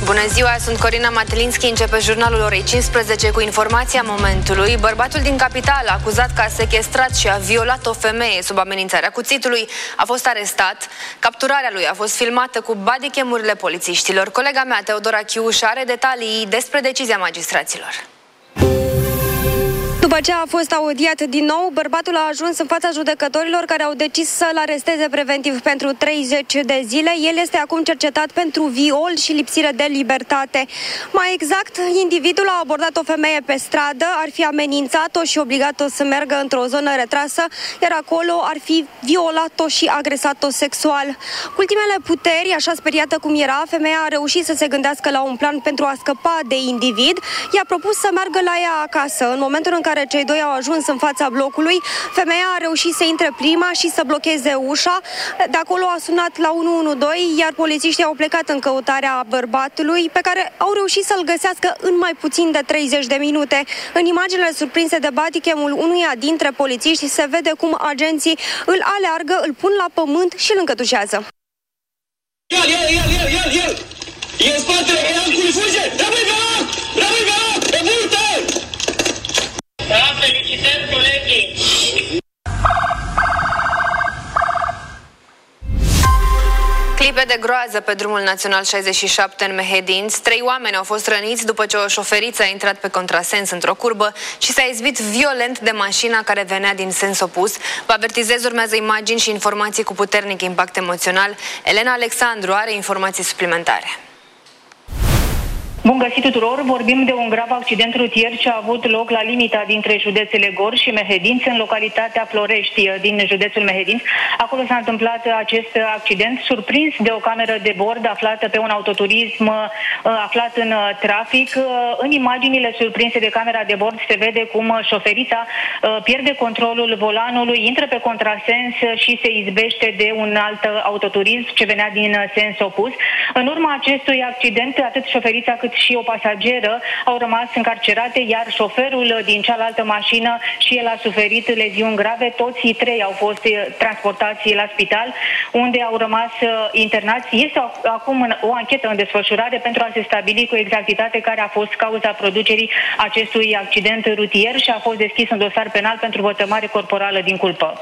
Bună ziua, sunt Corina Matelinski. Începe jurnalul orei 15 cu informația momentului. Bărbatul din capitală, acuzat că a sequestrat și a violat o femeie sub amenințarea cuțitului, a fost arestat. Capturarea lui a fost filmată cu bodycam-urile polițiștilor. Colega mea, Teodora Chiuș, are detalii despre decizia magistraților. După ce a fost audiat din nou, bărbatul a ajuns în fața judecătorilor care au decis să-l aresteze preventiv pentru 30 de zile. El este acum cercetat pentru viol și lipsire de libertate. Mai exact, individul a abordat o femeie pe stradă, ar fi amenințat-o și obligat-o să meargă într-o zonă retrasă, iar acolo ar fi violat-o și agresat-o sexual. Cu ultimele puteri, așa speriată cum era, femeia a reușit să se gândească la un plan pentru a scăpa de individ. I-a propus să meargă la ea acasă. În momentul în care cei doi au ajuns în fața blocului, femeia a reușit să intre prima și să blocheze ușa. De acolo a sunat la 112, iar polițiștii au plecat în căutarea bărbatului, pe care au reușit să-l găsească în mai puțin de 30 de minute. În imaginele surprinse de bodycam-ul unuia dintre polițiști se vede cum agenții îl aleargă, îl pun la pământ și îl încătușează. El! E în spatele, e în cui fuge! Rămâi pe loc! Rămâi pe loc! E multă! Da, felicitări, colegii! Clipe de groază pe drumul național 67 în Mehedinți. 3 oameni au fost răniți după ce o șoferiță a intrat pe contrasens într-o curbă și s-a izbit violent de mașina care venea din sens opus. Vă avertizez, urmează imagini și informații cu puternic impact emoțional. Elena Alexandru are informații suplimentare. Bun găsit tuturor! Vorbim de un grav accident rutier ce a avut loc la limita dintre județele Gorj și Mehedinți, în localitatea Florești din județul Mehedinți. Acolo s-a întâmplat acest accident, surprins de o cameră de bord aflată pe un autoturism aflat în trafic. În imaginile surprinse de camera de bord se vede cum șoferița pierde controlul volanului, intră pe contrasens și se izbește de un alt autoturism ce venea din sens opus. În urma acestui accident, atât șoferița cât și o pasageră au rămas încarcerate, iar șoferul din cealaltă mașină și el a suferit leziuni grave. Toți 3 au fost transportați la spital, unde au rămas internați. Este acum o anchetă în desfășurare pentru a se stabili cu exactitate care a fost cauza producerii acestui accident rutier și a fost deschis un dosar penal pentru vătămare corporală din culpă.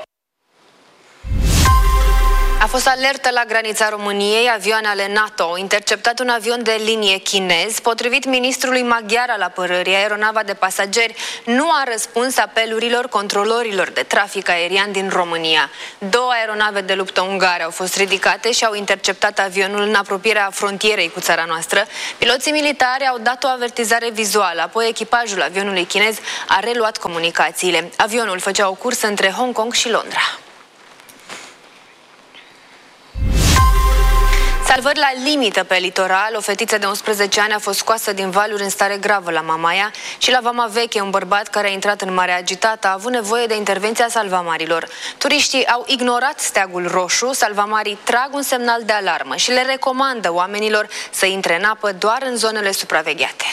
A fost alertă la granița României, avioane ale NATO au interceptat un avion de linie chinez. Potrivit ministrului maghiar al apărării, aeronava de pasageri nu a răspuns apelurilor controlorilor de trafic aerian din România. 2 aeronave de luptă ungare au fost ridicate și au interceptat avionul în apropierea frontierei cu țara noastră. Piloții militari au dat o avertizare vizuală, apoi echipajul avionului chinez a reluat comunicațiile. Avionul făcea o cursă între Hong Kong și Londra. Salvări la limită pe litoral. O fetiță de 11 ani a fost scoasă din valuri în stare gravă la Mamaia și la Vama Veche un bărbat care a intrat în mare agitată a avut nevoie de intervenția salvamarilor. Turiștii au ignorat steagul roșu, salvamarii trag un semnal de alarmă și le recomandă oamenilor să intre în apă doar în zonele supravegheate.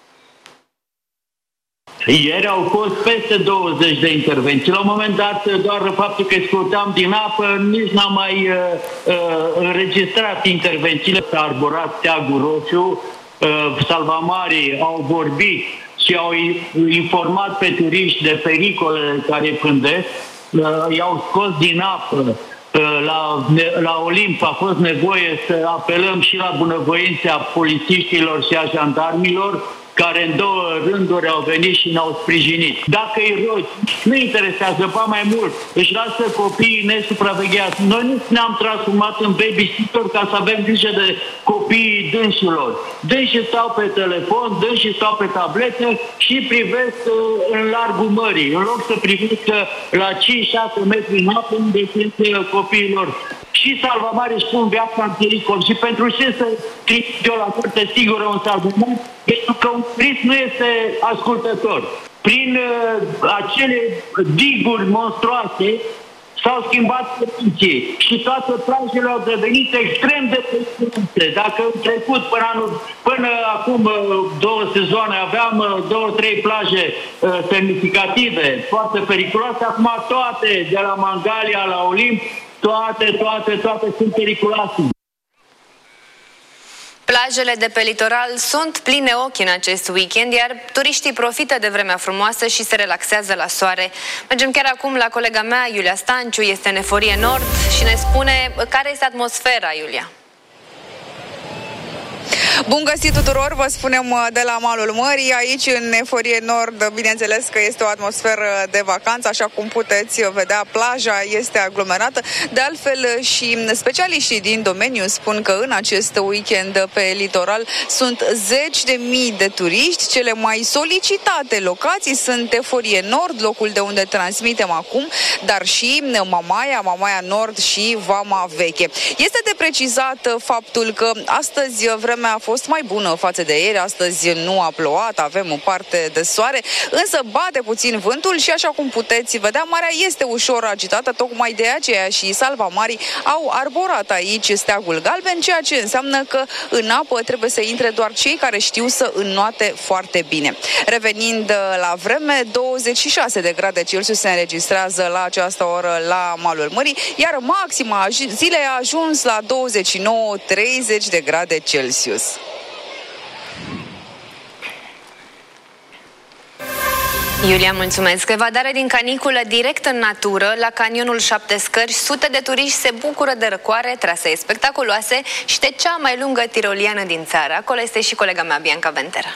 Ieri au fost peste 20 de intervenții. La un moment dat, doar faptul că scurteam din apă, nici n-am mai înregistrat intervențiile. S-a arborat steagul roșu, salvamarii au vorbit și au informat pe turiști de pericolele care pândesc, i-au scos din apă. La Olimp a fost nevoie să apelăm și la bunăvoința polițiștilor și a jandarmilor, care în 2 rânduri au venit și ne-au sprijinit. Dacă îi rogi, nu interesează, ba mai mult, își lasă copiii nesupravegheați. Noi nu ne-am transformat în babysitter ca să avem grijă de copiii dânșilor. Dânșii stau pe telefon, dânșii stau pe tablete și privesc în largul mării, în loc să privească la 5-6 metri în apă unde sunt copiilor. Și salvamare își pun viața în pericol. Și pentru ce să trimit eu la curte sigură un salvamar? Pentru că un turist nu este ascultător. Prin acele diguri monstruoase s-au schimbat condiții și toate plajele au devenit extrem de periculoase. Dacă în trecut, până acum 2 sezoane, aveam 2-3 plaje semnificative, foarte periculoase, acum toate, de la Mangalia la Olimp, toate sunt periculoase. Plajele de pe litoral sunt pline ochi în acest weekend, iar turiștii profită de vremea frumoasă și se relaxează la soare. Mergem chiar acum la colega mea, Iulia Stanciu, este în Eforie Nord și ne spune care este atmosfera, Iulia. Bun găsit tuturor, vă spunem de la malul mării, aici în Eforie Nord, bineînțeles că este o atmosferă de vacanță, așa cum puteți vedea, plaja este aglomerată. De altfel și specialiștii din domeniu spun că în acest weekend pe litoral sunt zeci de mii de turiști. Cele mai solicitate locații sunt Eforie Nord, locul de unde transmitem acum, dar și Mamaia Nord și Vama Veche. Este de precizat faptul că astăzi vremea a fost mai bună față de ieri, astăzi nu a plouat, avem o parte de soare, însă bate puțin vântul și așa cum puteți vedea, marea este ușor agitată, tocmai de aceea și salvamarii au arborat aici steagul galben, ceea ce înseamnă că în apă trebuie să intre doar cei care știu să înnoate foarte bine. Revenind la vreme, 26 de grade Celsius se înregistrează la această oră la malul mării, iar maxima zilei a ajuns la 29-30 de grade Celsius. Iulia, mulțumesc! Evadare din caniculă direct în natură, la canionul 7 Scări, sute de turiști se bucură de răcoare, trasee spectaculoase și de cea mai lungă tiroliană din țară. Acolo este și colega mea, Bianca Ventera.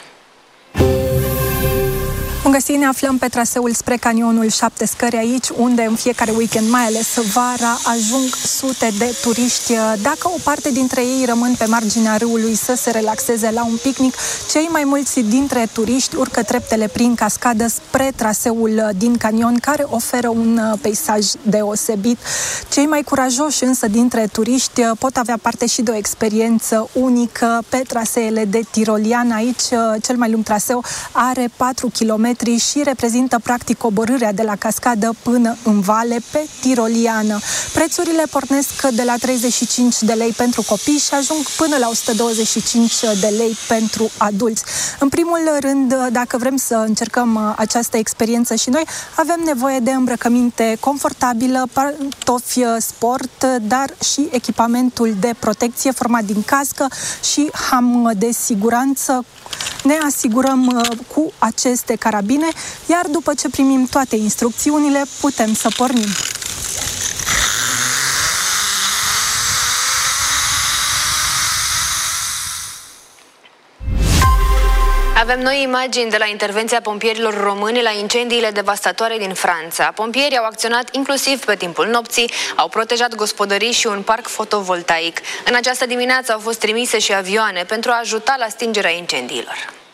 Bun găsit, ne aflăm pe traseul spre canionul 7 Scări, aici unde în fiecare weekend, mai ales vara, ajung sute de turiști. Dacă o parte dintre ei rămân pe marginea râului să se relaxeze la un picnic, cei mai mulți dintre turiști urcă treptele prin cascadă spre traseul din canion, care oferă un peisaj deosebit. Cei mai curajoși însă dintre turiști pot avea parte și de o experiență unică pe traseele de tirolian. Aici cel mai lung traseu are 4 km și reprezintă practic coborârea de la cascadă până în vale pe tiroliană. Prețurile pornesc de la 35 de lei pentru copii și ajung până la 125 de lei pentru adulți. În primul rând, dacă vrem să încercăm această experiență și noi, avem nevoie de îmbrăcăminte confortabilă, pantofi sport, dar și echipamentul de protecție format din cască și ham de siguranță. Ne asigurăm cu aceste carabine, iar după ce primim toate instrucțiunile, putem să pornim. Avem noi imagini de la intervenția pompierilor români la incendiile devastatoare din Franța. Pompierii au acționat inclusiv pe timpul nopții, au protejat gospodării și un parc fotovoltaic. În această dimineață au fost trimise și avioane pentru a ajuta la stingerea incendiilor.